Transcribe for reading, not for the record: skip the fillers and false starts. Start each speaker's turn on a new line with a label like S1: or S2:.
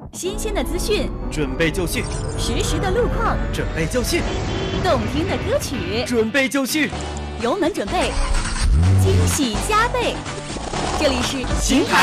S1: 新鲜的资讯，
S2: 准备就绪；
S1: 实时的路况，
S2: 准备就绪；
S1: 动听的歌曲，
S2: 准备就绪。
S1: 油门准备，惊喜加倍。这里是
S2: 新台。